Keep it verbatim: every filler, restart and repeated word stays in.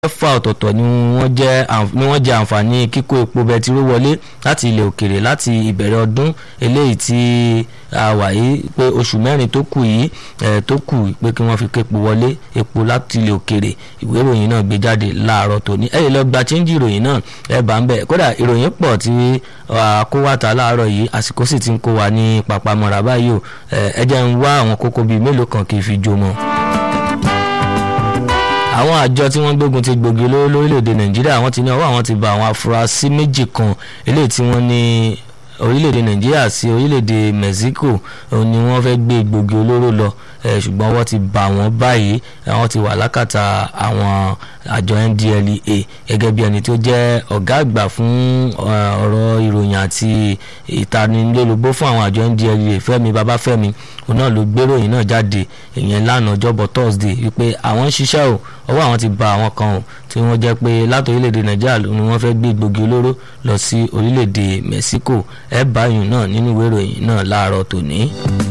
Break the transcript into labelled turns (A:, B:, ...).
A: mẹ́fà ọ̀tọ̀ọ̀tọ̀ ni wọ́n jẹ́ ni wọ́n jẹ àǹfààní kíkó epo bẹtiró wọlé láti ilẹ̀ òkèrè láti ìbẹ̀rẹ̀ ọdún eléyìí tí a wà yìí pé oṣù mẹ́rin tó kù yìí tó kù pé kí wọ́n fi képo wọlé epo láti ilẹ̀ òkèrè ìwé ìròyìn náà gbé jáde láàárọ̀ tòní ẹ lọ gba chíńjì ìròyìn náà ẹ bá ń bẹ̀ kódà ìròyìn pọ̀ tí kó wá ta láàárọ̀ yìí àsìkò sì ti ń kó wa ní papamọ́ra báyìí o ẹ jẹ́ ń wá àwọn kókó bíi mélòó kan kì í fi jó mọ́. àwọn àjọ tí wọ́n gbógun ti gbòógì olóró lórílẹ̀‐èdè nàìjíríà wọ́n ti ní ọwọ́ àwọn ti bá àwọn afurasí méjì kan eléyìí tí wọ́n ní orílẹ̀‐èdè nàìjíríà sí orílẹ̀‐èdè mexico ni wọ́n fẹ́ gbé gbòógì olóró lọ ṣùgbọ́n wọ́n ti bá wọn báyìí wọ́n ti wà lákàtà àwọn àjọ N D L E A gẹ́gẹ́ bí ẹni tó jẹ́ ọ̀gá àgbà fún ọ̀rọ̀ ìròyìn àti ìtanilólobó fún àwọn àjọ N D L E A Fẹ́mi Babáfẹ́mi òun náà ló gbéròyìn náà jáde ìyẹn lánàá ọjọ́bọ̀ Thursday wípé àwọn ń ṣiṣẹ́ o ọwọ́ àwọn ti bá àwọn kan o tí wọ́n jẹ́ pé láti orílẹ̀-èdè nàìjíríà ni wọ́n fẹ́ gbé gbòógì olóró lọ sí orílẹ̀-èdè Mexico ẹ̀ báyìí náà nínú ìwé ìròyìn náà láàárọ̀ tòní.